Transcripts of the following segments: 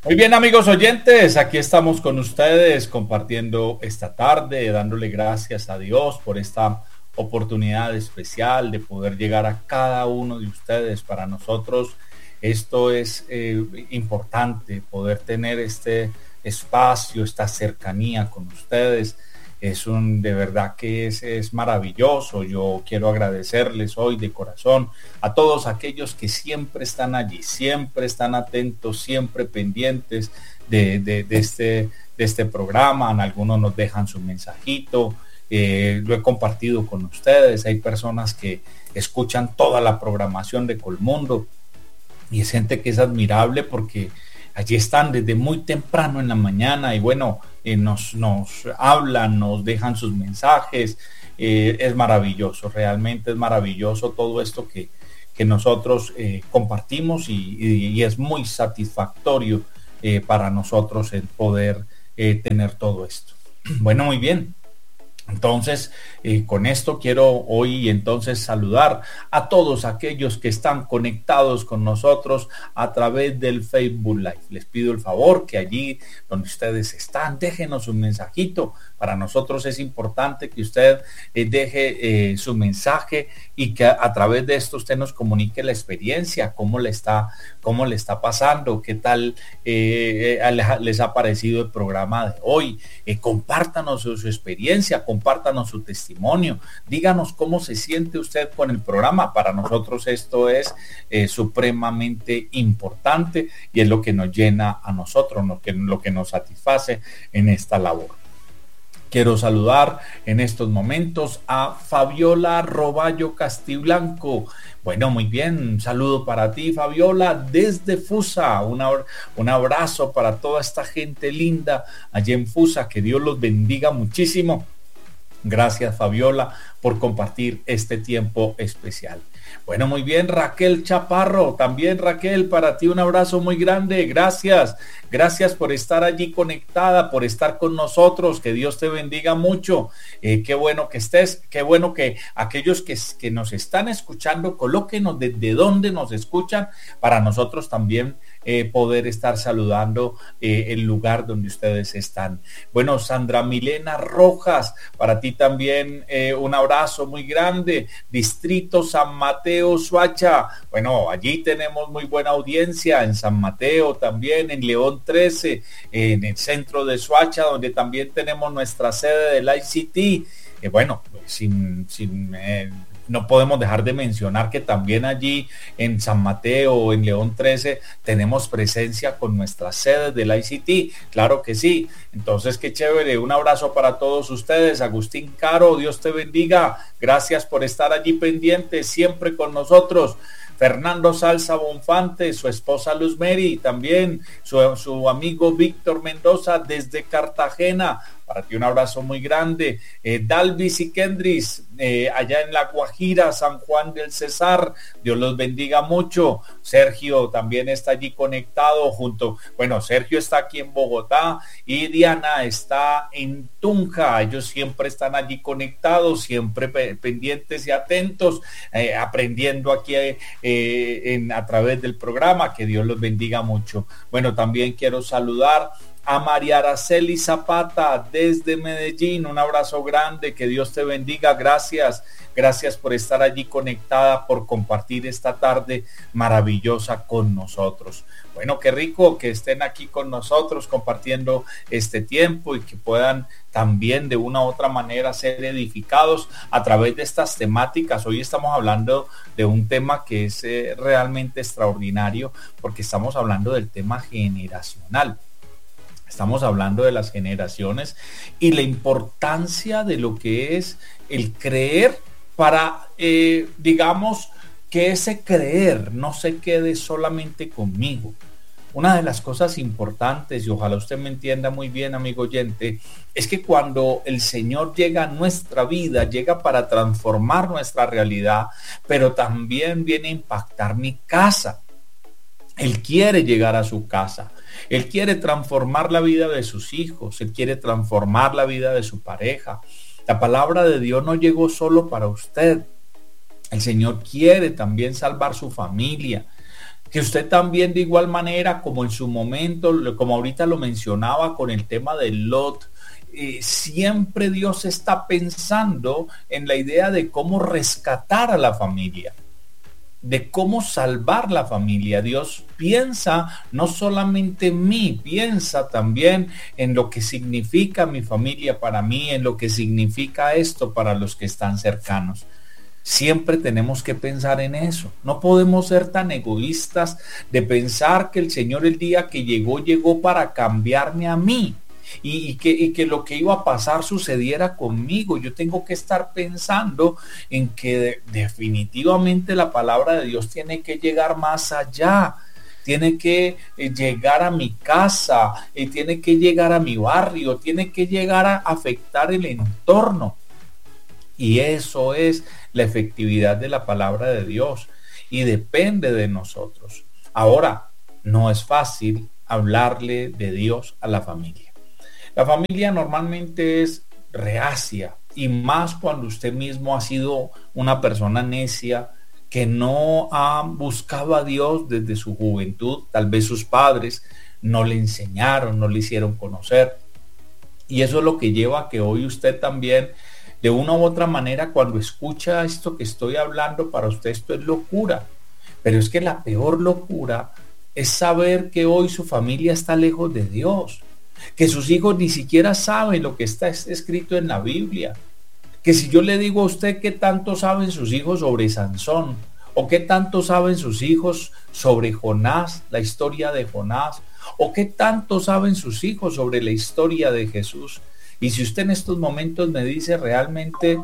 Muy bien, amigos oyentes, aquí estamos con ustedes compartiendo esta tarde, dándole gracias a Dios por esta oportunidad especial de poder llegar a cada uno de ustedes. Para nosotros esto es importante, poder tener este espacio, esta cercanía con ustedes. De verdad que es maravilloso. Yo quiero agradecerles hoy de corazón a todos aquellos que siempre están allí, siempre están atentos, siempre pendientes de este programa. Algunos nos dejan su mensajito, lo he compartido con ustedes. Hay personas que escuchan toda la programación de Colmundo y es gente que es admirable porque allí están desde muy temprano en la mañana y bueno, nos hablan, nos dejan sus mensajes. Es maravilloso, realmente es maravilloso todo esto que nosotros compartimos y es muy satisfactorio para nosotros el poder tener todo esto. Bueno, muy bien. Entonces, con esto quiero hoy entonces saludar a todos aquellos que están conectados con nosotros a través del Facebook Live. Les pido el favor que allí donde ustedes están, déjenos un mensajito. Para nosotros es importante que usted deje su mensaje y que a través de esto usted nos comunique la experiencia, cómo le está pasando, qué tal les ha parecido el programa de hoy. Compártanos su experiencia, compártanos su testimonio, díganos cómo se siente usted con el programa. Para nosotros esto es supremamente importante y es lo que nos llena a nosotros, lo que nos satisface en esta labor. Quiero saludar en estos momentos a Fabiola Roballo Castiblanco. Bueno, muy bien, un saludo para ti, Fabiola, desde Fusa. Un abrazo para toda esta gente linda allí en Fusa. Que Dios los bendiga muchísimo. Gracias, Fabiola, por compartir este tiempo especial. Bueno, muy bien, Raquel Chaparro, también Raquel, para ti un abrazo muy grande, gracias por estar allí conectada, por estar con nosotros, que Dios te bendiga mucho, qué bueno que estés, qué bueno que aquellos que nos están escuchando, colóquenos desde donde nos escuchan, para nosotros también poder estar saludando el lugar donde ustedes están. Bueno, Sandra Milena Rojas, para ti también un abrazo muy grande. Distrito San Mateo, Soacha. Bueno, allí tenemos muy buena audiencia en San Mateo, también en León 13, en el centro de Soacha, donde también tenemos nuestra sede del ICT. Bueno, no podemos dejar de mencionar que también allí en San Mateo, en León 13, tenemos presencia con nuestra sede del ICT. Claro que sí. Entonces, qué chévere. Un abrazo para todos ustedes. Agustín Caro, Dios te bendiga. Gracias por estar allí pendiente, siempre con nosotros. Fernando Salsa Bonfante, su esposa Luz Mary, también su amigo Víctor Mendoza desde Cartagena. Para ti un abrazo muy grande. Dalvis y Kendris, allá en La Guajira, San Juan del Cesar, Dios los bendiga mucho. Sergio también está allí conectado Sergio está aquí en Bogotá y Diana está en Tunja. Ellos siempre están allí conectados, siempre pendientes y atentos, aprendiendo aquí a través del programa. Que Dios los bendiga mucho. Bueno, también quiero saludar a María Araceli Zapata desde Medellín. Un abrazo grande, que Dios te bendiga. Gracias por estar allí conectada, por compartir esta tarde maravillosa con nosotros. Bueno, qué rico que estén aquí con nosotros compartiendo este tiempo y que puedan también de una u otra manera ser edificados a través de estas temáticas. Hoy estamos hablando de un tema que es realmente extraordinario, porque estamos hablando del tema generacional. Estamos hablando de las generaciones y la importancia de lo que es el creer para, digamos, que ese creer no se quede solamente conmigo. Una de las cosas importantes, y ojalá usted me entienda muy bien, amigo oyente, es que cuando el Señor llega a nuestra vida, llega para transformar nuestra realidad, pero también viene a impactar mi casa. Él quiere llegar a su casa. Él quiere transformar la vida de sus hijos. Él quiere transformar la vida de su pareja. La palabra de Dios no llegó solo para usted. El Señor quiere también salvar su familia. que usted también de igual manera como en su momento, como ahorita lo mencionaba con el tema de Lot, siempre Dios está pensando en la idea de cómo rescatar a la familia, de cómo salvar la familia. Dios piensa no solamente en mí, piensa también en lo que significa mi familia para mí, en lo que significa esto para los que están cercanos. Siempre tenemos que pensar en eso. No podemos ser tan egoístas de pensar que el Señor el día que llegó para cambiarme a mí y que lo que iba a pasar sucediera conmigo. Yo tengo que estar pensando en que definitivamente la palabra de Dios tiene que llegar más allá. Tiene que llegar a mi casa, tiene que llegar a mi barrio, tiene que llegar a afectar el entorno. Y eso es la efectividad de la palabra de Dios y depende de nosotros. Ahora, no es fácil hablarle de Dios a la familia. La familia normalmente es reacia y más cuando usted mismo ha sido una persona necia que no ha buscado a Dios desde su juventud. Tal vez sus padres no le enseñaron, no le hicieron conocer. Y eso es lo que lleva a que hoy usted también, de una u otra manera, cuando escucha esto que estoy hablando, para usted esto es locura. Pero es que la peor locura es saber que hoy su familia está lejos de Dios, que sus hijos ni siquiera saben lo que está escrito en la Biblia. Que si yo le digo a usted qué tanto saben sus hijos sobre Sansón, o qué tanto saben sus hijos sobre Jonás, la historia de Jonás, o qué tanto saben sus hijos sobre la historia de Jesús. Y si usted en estos momentos me dice realmente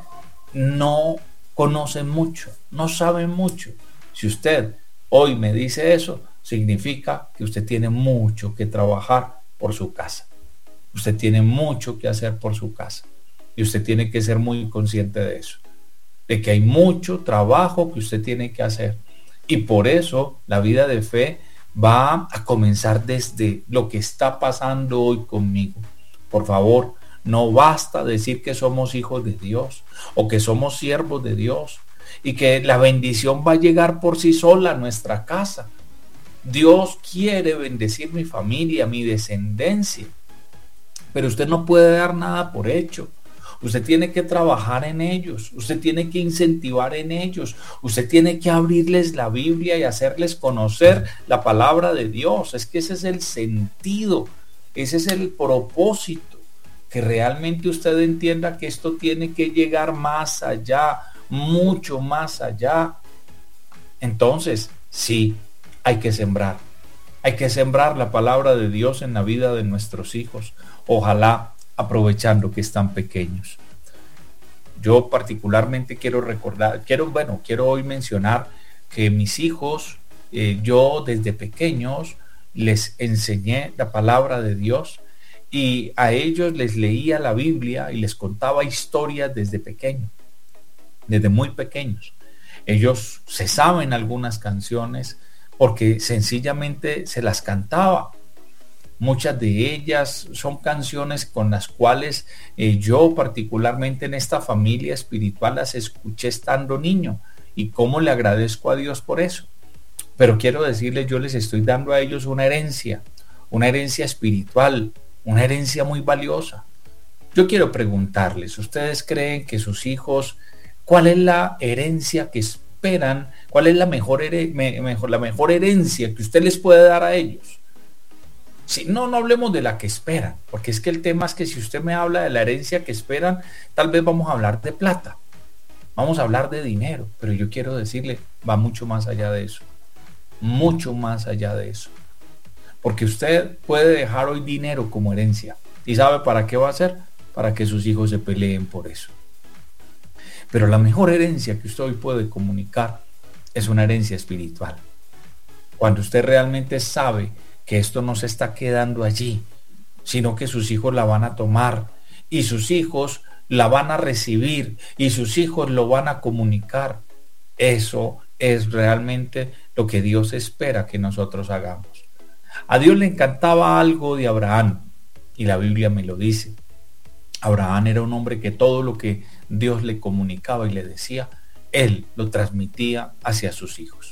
no conocen mucho, no saben mucho, si usted hoy me dice eso, significa que usted tiene mucho que trabajar por su casa. Usted tiene mucho que hacer por su casa. Y usted tiene que ser muy consciente de eso, de que hay mucho trabajo que usted tiene que hacer. Y por eso la vida de fe va a comenzar desde lo que está pasando hoy conmigo. Por favor, no basta decir que somos hijos de Dios o que somos siervos de Dios y que la bendición va a llegar por sí sola a nuestra casa. Dios quiere bendecir mi familia, mi descendencia, pero usted no puede dar nada por hecho. Usted tiene que trabajar en ellos, usted tiene que incentivar en ellos, usted tiene que abrirles la Biblia y hacerles conocer la palabra de Dios. Es que ese es el sentido, ese es el propósito, que realmente usted entienda que esto tiene que llegar más allá, mucho más allá. Entonces, sí, hay que sembrar la palabra de Dios en la vida de nuestros hijos, ojalá aprovechando que están pequeños. Yo particularmente quiero hoy mencionar que mis hijos, yo desde pequeños les enseñé la palabra de Dios y a ellos les leía la Biblia y les contaba historias desde pequeño, desde muy pequeños. Ellos se saben algunas canciones porque sencillamente se las cantaba. Muchas de ellas son canciones con las cuales yo particularmente en esta familia espiritual las escuché estando niño y cómo le agradezco a Dios por eso. Pero quiero decirles, yo les estoy dando a ellos una herencia espiritual, una herencia muy valiosa. Yo quiero preguntarles, ¿ustedes creen que sus hijos, cuál es la herencia que esperan? ¿Cuál es la mejor herencia que usted les puede dar a ellos? Si no hablemos de la que esperan, porque es que el tema es que si usted me habla de la herencia que esperan, tal vez vamos a hablar de plata, vamos a hablar de dinero, pero yo quiero decirle, va mucho más allá de eso, mucho más allá de eso, porque usted puede dejar hoy dinero como herencia, ¿y sabe para qué va a ser? Para que sus hijos se peleen por eso. Pero la mejor herencia que usted hoy puede comunicar es una herencia espiritual, cuando usted realmente sabe que esto no se está quedando allí, sino que sus hijos la van a tomar y sus hijos la van a recibir y sus hijos lo van a comunicar. Eso es realmente lo que Dios espera que nosotros hagamos. A Dios le encantaba algo de Abraham y la Biblia me lo dice. Abraham era un hombre que todo lo que Dios le comunicaba y le decía, él lo transmitía hacia sus hijos.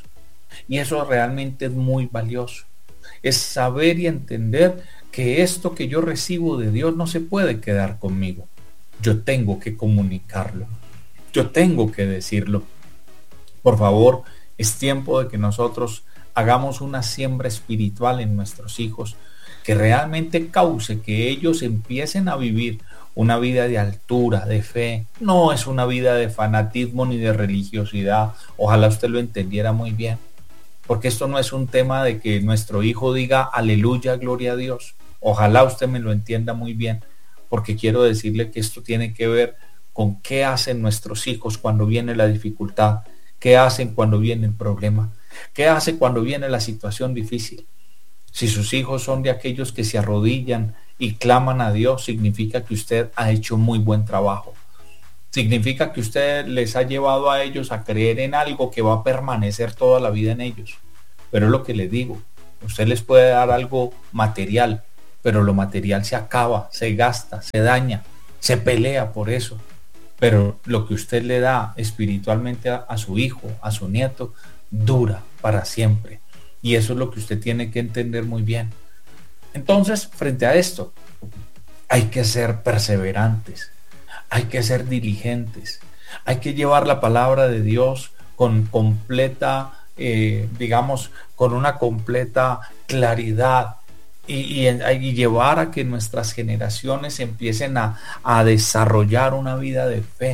Y eso realmente es muy valioso. Es saber y entender que esto que yo recibo de Dios no se puede quedar conmigo. Yo tengo que comunicarlo. Yo tengo que decirlo. Por favor, es tiempo de que nosotros hagamos una siembra espiritual en nuestros hijos que realmente cause que ellos empiecen a vivir una vida de altura, de fe. No es una vida de fanatismo ni de religiosidad. Ojalá usted lo entendiera muy bien. Porque esto no es un tema de que nuestro hijo diga aleluya, gloria a Dios. Ojalá usted me lo entienda muy bien, porque quiero decirle que esto tiene que ver con qué hacen nuestros hijos cuando viene la dificultad, qué hacen cuando viene el problema, qué hacen cuando viene la situación difícil. Si sus hijos son de aquellos que se arrodillan y claman a Dios, significa que usted ha hecho muy buen trabajo. Significa que usted les ha llevado a ellos a creer en algo que va a permanecer toda la vida en ellos. Pero es lo que les digo, usted les puede dar algo material, pero lo material se acaba, se gasta, se daña, se pelea por eso. Pero lo que usted le da espiritualmente a su hijo, a su nieto, dura para siempre. Y eso es lo que usted tiene que entender muy bien. Entonces, frente a esto, hay que ser perseverantes. Hay que ser diligentes, hay que llevar la palabra de Dios con completa, con una completa claridad y llevar a que nuestras generaciones empiecen a desarrollar una vida de fe.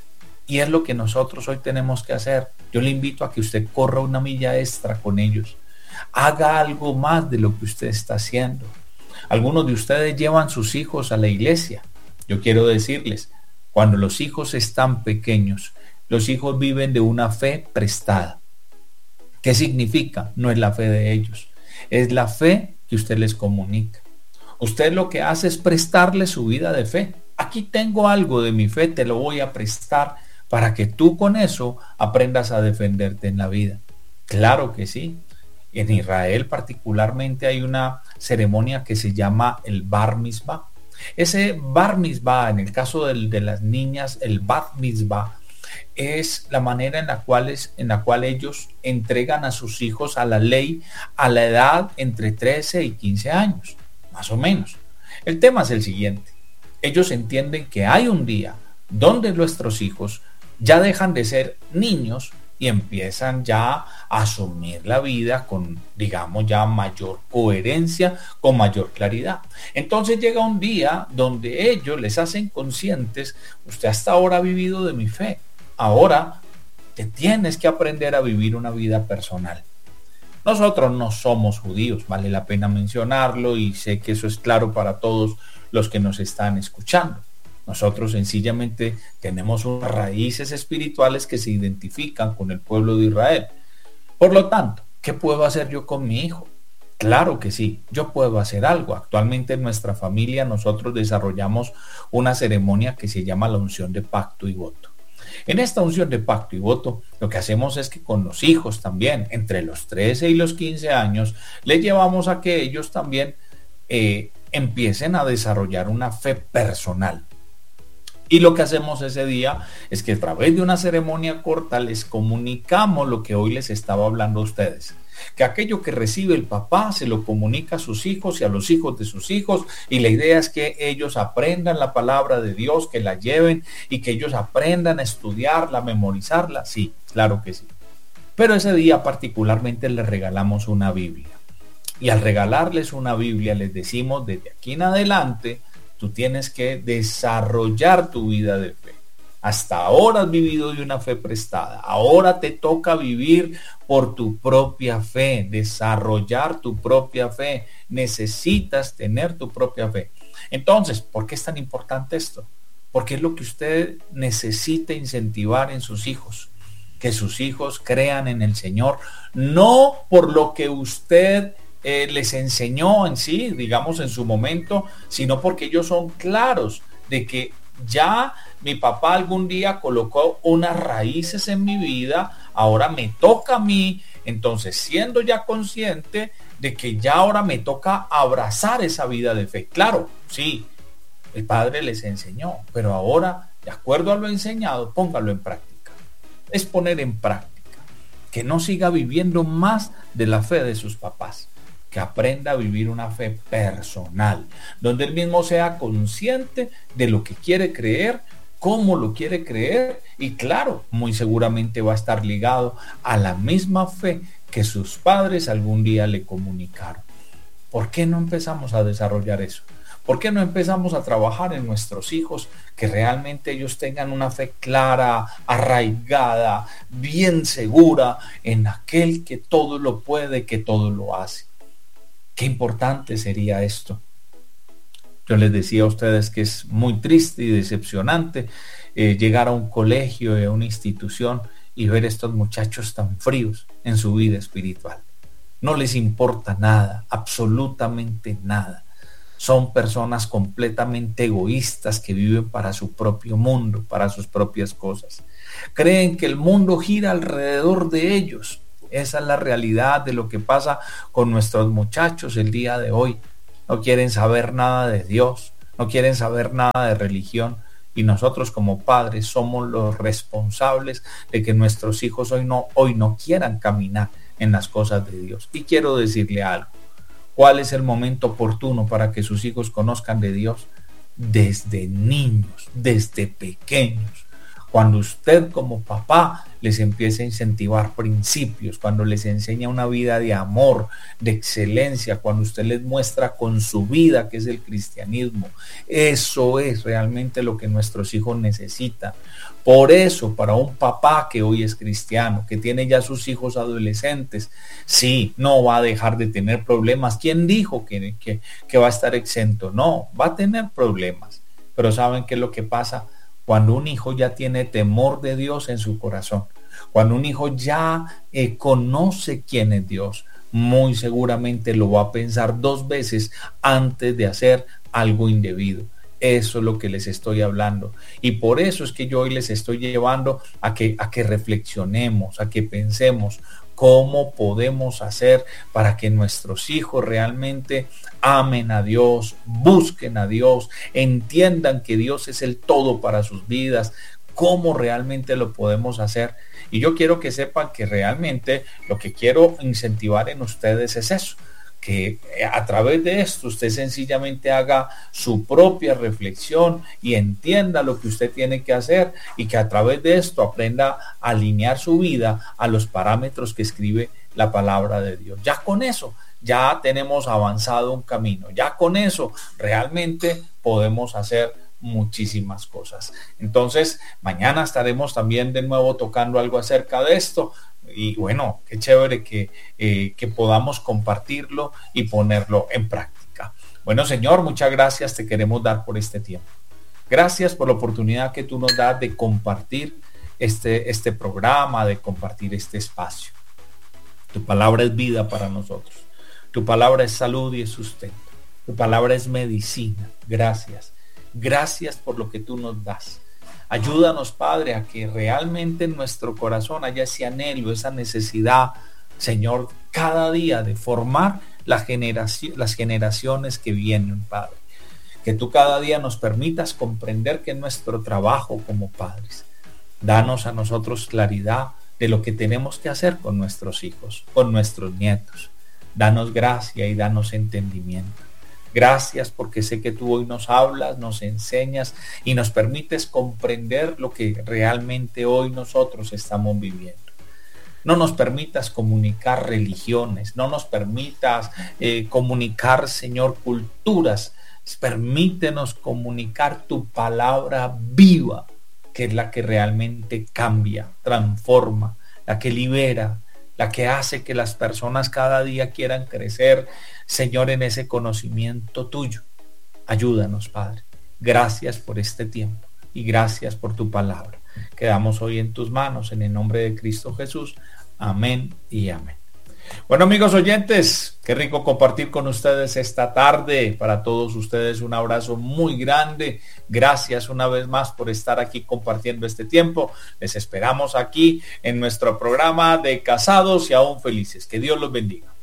Y es lo que nosotros hoy tenemos que hacer. Yo le invito a que usted corra una milla extra con ellos. Haga algo más de lo que usted está haciendo. Algunos de ustedes llevan sus hijos a la iglesia. Yo quiero decirles, cuando los hijos están pequeños, los hijos viven de una fe prestada. ¿Qué significa? No es la fe de ellos, es la fe que usted les comunica. Usted lo que hace es prestarle su vida de fe. Aquí tengo algo de mi fe, te lo voy a prestar para que tú con eso aprendas a defenderte en la vida. Claro que sí. En Israel particularmente hay una ceremonia que se llama el Bar Mitzvah. Ese Bar Mitzvah, en el caso de las niñas, el Bat Mitzvah, es la manera en la cual ellos entregan a sus hijos a la ley a la edad entre 13 y 15 años, más o menos. El tema es el siguiente. Ellos entienden que hay un día donde nuestros hijos ya dejan de ser niños y empiezan ya a asumir la vida con, digamos, ya mayor coherencia, con mayor claridad. Entonces llega un día donde ellos les hacen conscientes, usted hasta ahora ha vivido de mi fe, ahora te tienes que aprender a vivir una vida personal. Nosotros no somos judíos, vale la pena mencionarlo y sé que eso es claro para todos los que nos están escuchando. Nosotros sencillamente tenemos unas raíces espirituales que se identifican con el pueblo de Israel. Por lo tanto, ¿qué puedo hacer yo con mi hijo? Claro que sí, yo puedo hacer algo. Actualmente en nuestra familia nosotros desarrollamos una ceremonia que se llama la unción de pacto y voto. En esta unción de pacto y voto, lo que hacemos es que con los hijos también, entre los 13 y los 15 años, les llevamos a que ellos también empiecen a desarrollar una fe personal. Y lo que hacemos ese día es que a través de una ceremonia corta les comunicamos lo que hoy les estaba hablando a ustedes. Que aquello que recibe el papá se lo comunica a sus hijos y a los hijos de sus hijos. Y la idea es que ellos aprendan la palabra de Dios, que la lleven y que ellos aprendan a estudiarla, a memorizarla. Sí, claro que sí. Pero ese día particularmente les regalamos una Biblia. Y al regalarles una Biblia les decimos desde aquí en adelante, tú tienes que desarrollar tu vida de fe. Hasta ahora has vivido de una fe prestada. Ahora te toca vivir por tu propia fe, desarrollar tu propia fe. Necesitas tener tu propia fe. Entonces, ¿por qué es tan importante esto? Porque es lo que usted necesita incentivar en sus hijos. Que sus hijos crean en el Señor, no por lo que usted les enseñó en sí, digamos en su momento, sino porque ellos son claros de que ya mi papá algún día colocó unas raíces en mi vida, ahora me toca a mí, entonces siendo ya consciente de que ya ahora me toca abrazar esa vida de fe. Claro, sí, el padre les enseñó, pero ahora, de acuerdo a lo enseñado, póngalo en práctica. Es poner en práctica. que no siga viviendo más de la fe de sus papás, que aprenda a vivir una fe personal, donde él mismo sea consciente de lo que quiere creer, cómo lo quiere creer, y claro, muy seguramente va a estar ligado a la misma fe que sus padres algún día le comunicaron. ¿Por qué no empezamos a desarrollar eso? ¿Por qué no empezamos a trabajar en nuestros hijos, que realmente ellos tengan una fe clara, arraigada, bien segura en aquel que todo lo puede, que todo lo hace? Qué importante sería esto. Yo les decía a ustedes que es muy triste y decepcionante llegar a un colegio, a una institución y ver estos muchachos tan fríos en su vida espiritual. No les importa nada, absolutamente nada. Son personas completamente egoístas que viven para su propio mundo, para sus propias cosas. Creen que el mundo gira alrededor de ellos. Esa es la realidad de lo que pasa con nuestros muchachos el día de hoy. No quieren saber nada de Dios, no quieren saber nada de religión, y nosotros como padres somos los responsables de que nuestros hijos hoy no quieran caminar en las cosas de Dios. Y quiero decirle algo. ¿Cuál es el momento oportuno para que sus hijos conozcan de Dios? Desde niños, desde pequeños. Cuando usted como papá les empieza a incentivar principios, cuando les enseña una vida de amor, de excelencia, cuando usted les muestra con su vida que es el cristianismo, eso es realmente lo que nuestros hijos necesitan. Por eso, para un papá que hoy es cristiano, que tiene ya sus hijos adolescentes, sí, no va a dejar de tener problemas. ¿Quién dijo que va a estar exento? No, va a tener problemas. Pero ¿saben qué es lo que pasa? Cuando un hijo ya tiene temor de Dios en su corazón, cuando un hijo ya conoce quién es Dios, muy seguramente lo va a pensar 2 veces antes de hacer algo indebido. Eso es lo que les estoy hablando. Y por eso es que yo hoy les estoy llevando a que reflexionemos, a que pensemos cómo podemos hacer para que nuestros hijos realmente amen a Dios, busquen a Dios, entiendan que Dios es el todo para sus vidas, cómo realmente lo podemos hacer. Y yo quiero que sepan que realmente lo que quiero incentivar en ustedes es eso, que a través de esto usted sencillamente haga su propia reflexión y entienda lo que usted tiene que hacer, y que a través de esto aprenda a alinear su vida a los parámetros que escribe la palabra de Dios. Ya con eso, ya tenemos avanzado un camino, ya con eso realmente podemos hacer muchísimas cosas. Entonces, mañana estaremos también de nuevo tocando algo acerca de esto. Y bueno, qué chévere que podamos compartirlo y ponerlo en práctica. Bueno, Señor, muchas gracias te queremos dar por este tiempo. Gracias por la oportunidad que tú nos das de compartir este programa, de compartir este espacio. Tu palabra es vida para nosotros. Tu palabra es salud y es sustento. Tu palabra es medicina. Gracias. Gracias por lo que tú nos das. Ayúdanos, Padre, a que realmente en nuestro corazón haya ese anhelo, esa necesidad, Señor, cada día de formar las generaciones que vienen, Padre. Que tú cada día nos permitas comprender que es nuestro trabajo como padres. Danos a nosotros claridad de lo que tenemos que hacer con nuestros hijos, con nuestros nietos. Danos gracia y danos entendimiento. Gracias porque sé que tú hoy nos hablas, nos enseñas y nos permites comprender lo que realmente hoy nosotros estamos viviendo. No nos permitas comunicar religiones, no nos permitas comunicar, Señor, culturas. Permítenos comunicar tu palabra viva, que es la que realmente cambia, transforma, la que libera, la que hace que las personas cada día quieran crecer, Señor, en ese conocimiento tuyo. Ayúdanos, Padre. Gracias por este tiempo y gracias por tu palabra. Quedamos hoy en tus manos, en el nombre de Cristo Jesús. Amén y amén. Bueno, amigos oyentes, qué rico compartir con ustedes esta tarde. Para todos ustedes un abrazo muy grande. Gracias una vez más por estar aquí compartiendo este tiempo. Les esperamos aquí en nuestro programa de Casados y Aún Felices. Que Dios los bendiga.